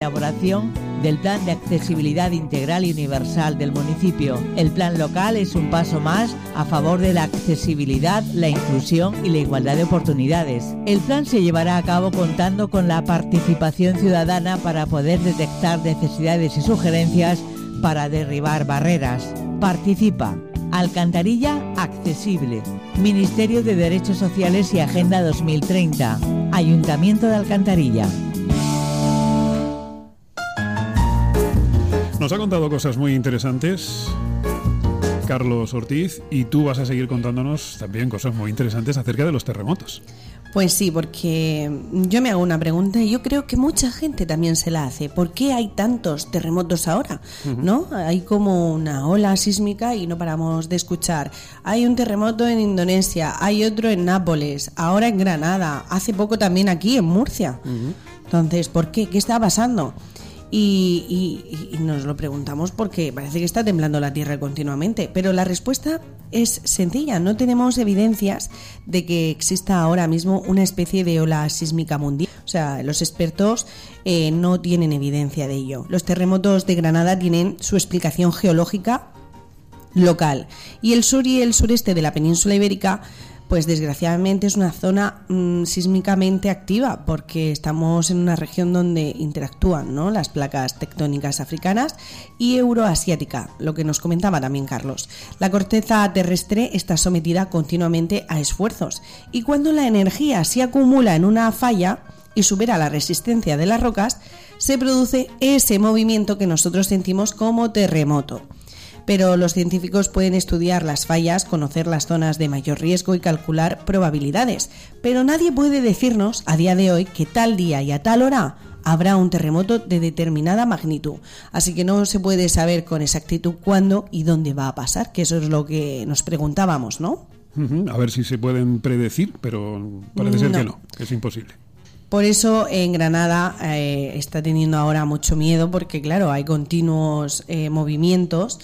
elaboración del Plan de Accesibilidad Integral y Universal del municipio. El plan local es un paso más a favor de la accesibilidad, la inclusión y la igualdad de oportunidades. El plan se llevará a cabo contando con la participación ciudadana para poder detectar necesidades y sugerencias para derribar barreras. Participa Alcantarilla Accesible, Ministerio de Derechos Sociales y Agenda 2030, Ayuntamiento de Alcantarilla. Nos ha contado cosas muy interesantes Carlos Ortiz, y tú vas a seguir contándonos también cosas muy interesantes acerca de los terremotos. Pues sí, porque yo me hago una pregunta y yo creo que mucha gente también se la hace. ¿Por qué hay tantos terremotos ahora? ¿No? Hay como una ola sísmica y no paramos de escuchar. Hay un terremoto en Indonesia, hay otro en Nápoles, ahora en Granada, hace poco también aquí en Murcia. Entonces, ¿por qué? ¿Qué está pasando? Y nos lo preguntamos porque parece que está temblando la Tierra continuamente, pero la respuesta es sencilla. No tenemos evidencias de que exista ahora mismo una especie de ola sísmica mundial. O sea, los expertos no tienen evidencia de ello. Los terremotos de Granada tienen su explicación geológica local, y el sur y el sureste de la península ibérica, pues desgraciadamente es una zona sísmicamente activa, porque estamos en una región donde interactúan, ¿no?, las placas tectónicas africanas y euroasiática, lo que nos comentaba también Carlos. La corteza terrestre está sometida continuamente a esfuerzos, y cuando la energía se acumula en una falla y supera la resistencia de las rocas, se produce ese movimiento que nosotros sentimos como terremoto. Pero los científicos pueden estudiar las fallas, conocer las zonas de mayor riesgo y calcular probabilidades. Pero nadie puede decirnos a día de hoy que tal día y a tal hora habrá un terremoto de determinada magnitud. Así que no se puede saber con exactitud cuándo y dónde va a pasar, que eso es lo que nos preguntábamos, ¿no? A ver si se pueden predecir, pero parece ser que no, que es imposible. Por eso en Granada está teniendo ahora mucho miedo, porque claro, hay continuos movimientos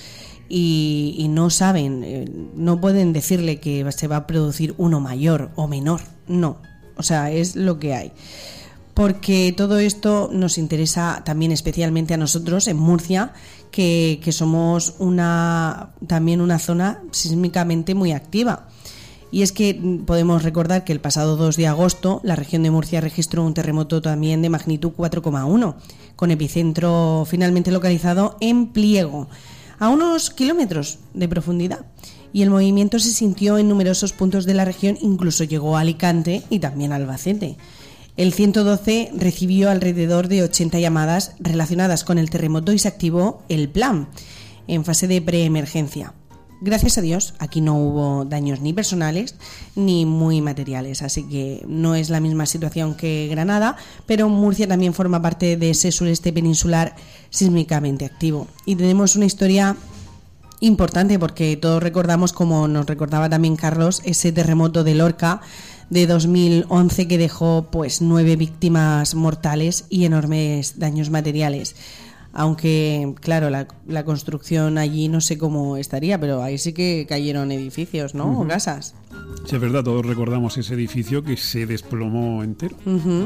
y no saben, no pueden decirle que se va a producir uno mayor o menor, no, o sea, es lo que hay. Porque todo esto nos interesa también especialmente a nosotros en Murcia, que somos también una zona sísmicamente muy activa. Y es que podemos recordar que el pasado 2 de agosto la región de Murcia registró un terremoto también de magnitud 4,1, con epicentro finalmente localizado en Pliego, a unos kilómetros de profundidad. Y el movimiento se sintió en numerosos puntos de la región, incluso llegó a Alicante y también a Albacete. El 112 recibió alrededor de 80 llamadas relacionadas con el terremoto y se activó el plan en fase de preemergencia. Gracias a Dios, aquí no hubo daños ni personales ni muy materiales, así que no es la misma situación que Granada, pero Murcia también forma parte de ese sureste peninsular sísmicamente activo. Y tenemos una historia importante porque todos recordamos, como nos recordaba también Carlos, ese terremoto de Lorca de 2011 que dejó pues 9 víctimas mortales y enormes daños materiales. Aunque, claro, la construcción allí no sé cómo estaría, pero ahí sí que cayeron edificios, ¿no? O casas. Sí, es verdad, todos recordamos ese edificio que se desplomó entero.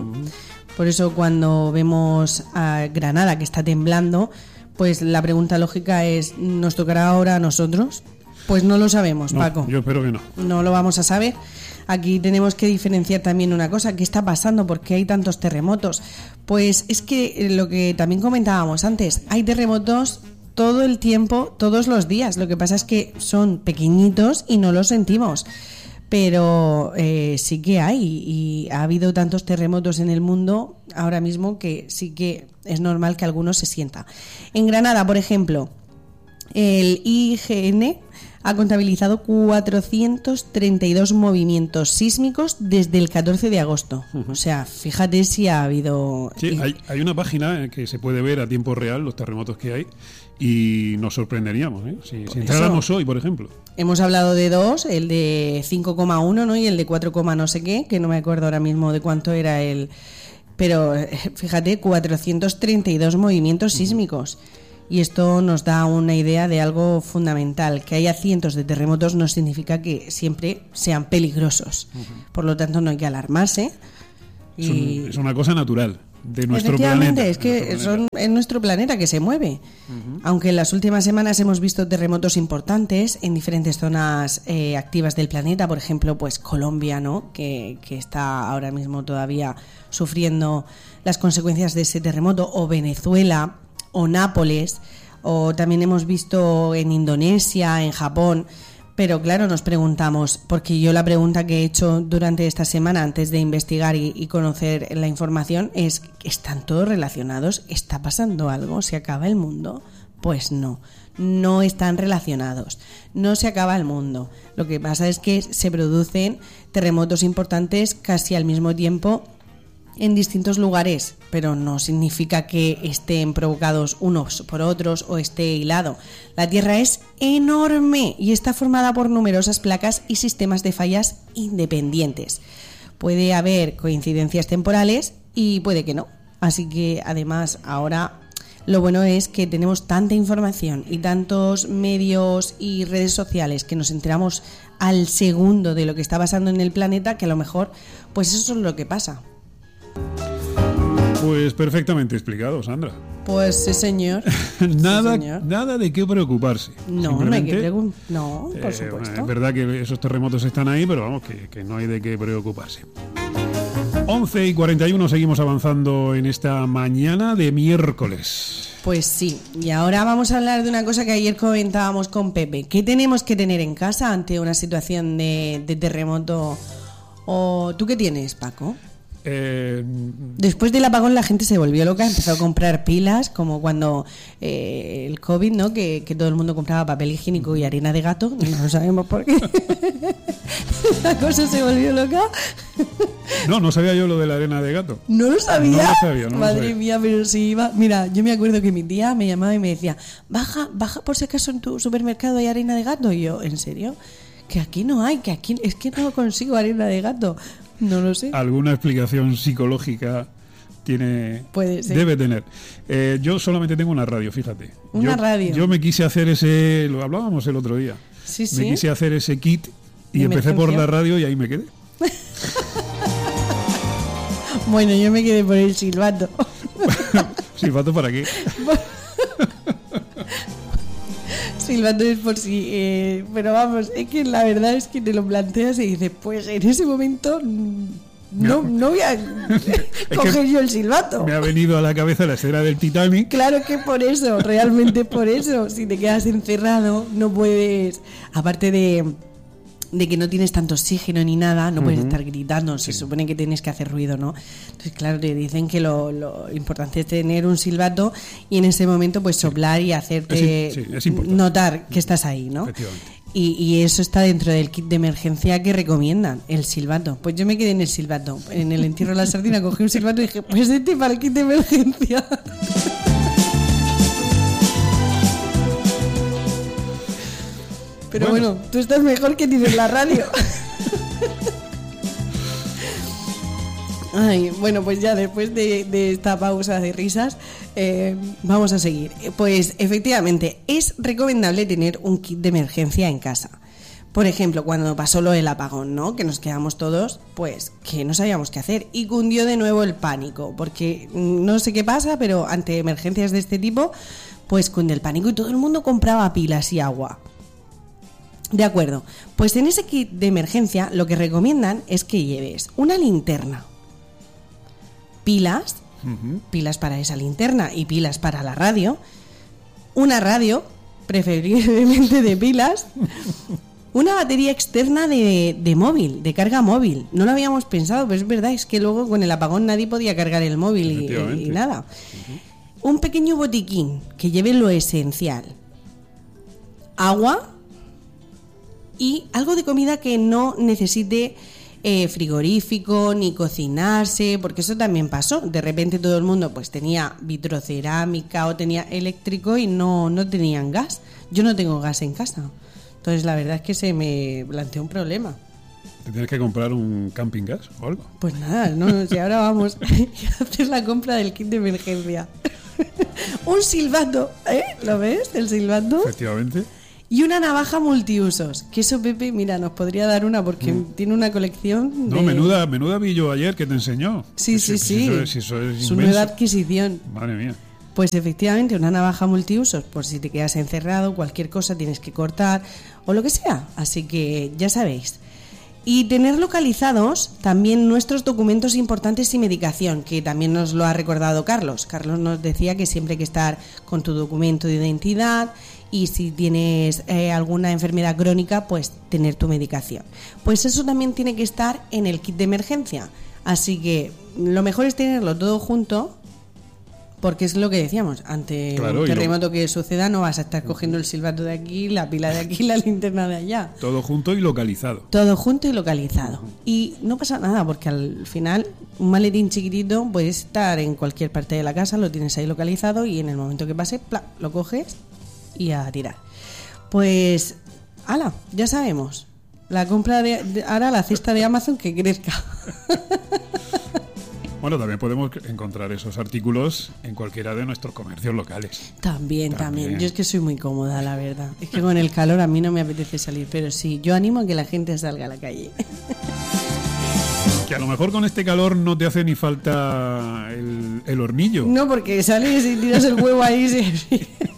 Por eso cuando vemos a Granada que está temblando, pues la pregunta lógica es, ¿nos tocará ahora a nosotros? Pues no lo sabemos, no, Paco. Yo espero que no. No lo vamos a saber. Aquí tenemos que diferenciar también una cosa. ¿Qué está pasando? ¿Por qué hay tantos terremotos? Pues es que lo que también comentábamos antes, hay terremotos todo el tiempo, todos los días. Lo que pasa es que son pequeñitos y no los sentimos. Pero sí que hay, y ha habido tantos terremotos en el mundo ahora mismo que sí que es normal que algunos se sienta. En Granada, por ejemplo, el IGN ha contabilizado 432 movimientos sísmicos desde el 14 de agosto. O sea, fíjate si ha habido... Sí, hay una página que se puede ver a tiempo real los terremotos que hay y nos sorprenderíamos, ¿eh? Si entráramos hoy, por ejemplo. Hemos hablado de dos, el de 5,1, ¿no?, y el de 4, no sé qué, que no me acuerdo ahora mismo de cuánto era el... Pero fíjate, 432 movimientos sísmicos. Y esto nos da una idea de algo fundamental. Que haya cientos de terremotos no significa que siempre sean peligrosos. Por lo tanto, no hay que alarmarse. Es una cosa natural. de nuestro planeta. Es que es nuestro planeta que se mueve. Aunque en las últimas semanas hemos visto terremotos importantes en diferentes zonas activas del planeta, por ejemplo, pues Colombia, ¿no? Que está ahora mismo todavía sufriendo las consecuencias de ese terremoto, o Venezuela, o Nápoles, o también hemos visto en Indonesia, en Japón. Pero claro, nos preguntamos, porque yo la pregunta que he hecho durante esta semana antes de investigar y conocer la información es, ¿están todos relacionados? ¿Está pasando algo? ¿Se acaba el mundo? Pues no están relacionados. No se acaba el mundo. Lo que pasa es que se producen terremotos importantes casi al mismo tiempo en distintos lugares, pero no significa que estén provocados unos por otros o esté hilado. La Tierra es enorme y está formada por numerosas placas y sistemas de fallas independientes. Puede haber coincidencias temporales y puede que no. Así que además ahora lo bueno es que tenemos tanta información y tantos medios y redes sociales que nos enteramos al segundo de lo que está pasando en el planeta, que a lo mejor pues eso es lo que pasa. Pues perfectamente explicado, Sandra. Pues sí, señor. Nada de qué preocuparse. No hay que preguntar. No, por supuesto. Es verdad que esos terremotos están ahí, pero vamos, que no hay de qué preocuparse. 11:41, seguimos avanzando en esta mañana de miércoles. Pues sí, y ahora vamos a hablar de una cosa que ayer comentábamos con Pepe. ¿Qué tenemos que tener en casa ante una situación de terremoto? ¿O tú qué tienes, Paco? Después del apagón la gente se volvió loca, empezó a comprar pilas, como cuando el COVID, ¿no? Que todo el mundo compraba papel higiénico y harina de gato, no sabemos por qué. La cosa se volvió loca. No sabía yo lo de la arena de gato. ¿No lo sabía? No Madre lo sabía. mía, pero si iba... Mira, yo me acuerdo que mi tía me llamaba y me decía, baja por si acaso en tu supermercado hay arena de gato. Y yo, ¿en serio? Que aquí no hay, que aquí es que no consigo arena de gato. No lo sé. Alguna explicación psicológica puede ser. Debe tener. Yo solamente tengo una radio, fíjate. Una radio. Yo me quise hacer lo hablábamos el otro día. Sí. Me quise hacer ese kit y empecé por la radio y ahí me quedé. Bueno, yo me quedé por el silbato. ¿Silbato para qué? Silbato es por si... pero vamos, es que la verdad es que te lo planteas y dices, pues en ese momento no voy a coger yo el silbato. Me ha venido a la cabeza la escena del Titanic. Claro que por eso, realmente por eso. Si te quedas encerrado, no puedes... Aparte de que no tienes tanto oxígeno ni nada, no puedes estar gritando, se supone que tienes que hacer ruido, ¿no? Entonces, claro, te dicen que lo importante es tener un silbato y en ese momento pues soplar y hacerte es notar que estás ahí, ¿no? Efectivamente. Y eso está dentro del kit de emergencia que recomiendan, el silbato. Pues yo me quedé en el silbato, en el entierro de la sardina cogí un silbato y dije, pues para el kit de emergencia. Pero bueno, tú estás mejor que tienes la radio. Ay, bueno, pues ya después de esta pausa de risas, vamos a seguir. Pues efectivamente, es recomendable tener un kit de emergencia en casa. Por ejemplo, cuando pasó lo del apagón, ¿no? Que nos quedamos todos, pues, que no sabíamos qué hacer. Y cundió de nuevo el pánico, porque no sé qué pasa, pero ante emergencias de este tipo, pues cunde el pánico y todo el mundo compraba pilas y agua. De acuerdo, pues en ese kit de emergencia lo que recomiendan es que lleves una linterna, pilas para esa linterna y pilas para la radio, una radio, preferiblemente de pilas, una batería externa de móvil, de carga móvil. No lo habíamos pensado, pero es verdad, es que luego con el apagón nadie podía cargar el móvil y nada. Un pequeño botiquín que lleve lo esencial, agua y algo de comida que no necesite frigorífico ni cocinarse, porque eso también pasó. De repente todo el mundo pues tenía vitrocerámica o tenía eléctrico y no tenían gas. Yo no tengo gas en casa. Entonces la verdad es que se me planteó un problema. ¿Te tienes que comprar un camping gas o algo? Pues nada, no, si ahora vamos a hacer la compra del kit de emergencia. Un silbato, ¿eh? ¿Lo ves? El silbato. Efectivamente. Y una navaja multiusos. Que eso, Pepe, mira, nos podría dar una porque tiene una colección de... No, menuda vi yo ayer que te enseñó. Sí. Eso es Su inmenso. nueva adquisición. Madre mía. Pues efectivamente, una navaja multiusos, por si te quedas encerrado, cualquier cosa tienes que cortar o lo que sea. Así que ya sabéis. Y tener localizados también nuestros documentos importantes y medicación, que también nos lo ha recordado Carlos. Carlos nos decía que siempre hay que estar con tu documento de identidad y si tienes alguna enfermedad crónica, pues tener tu medicación. Pues eso también tiene que estar en el kit de emergencia. Así que lo mejor es tenerlo todo junto, porque es lo que decíamos, ante un terremoto que suceda no vas a estar cogiendo el silbato de aquí, la pila de aquí, la linterna de allá. Todo junto y localizado. Todo junto y localizado. Y no pasa nada, porque al final un maletín chiquitito puede estar en cualquier parte de la casa, lo tienes ahí localizado y en el momento que pase, ¡plá!, lo coges y a tirar. Pues, ¡hala!, ya sabemos. La compra ahora la cesta de Amazon que crezca. Bueno, también podemos encontrar esos artículos en cualquiera de nuestros comercios locales. También. Yo es que soy muy cómoda, la verdad. Es que con el calor a mí no me apetece salir, pero sí, yo animo a que la gente salga a la calle. Que a lo mejor con este calor no te hace ni falta el hornillo. No, porque sales y tiras el huevo ahí. Sí.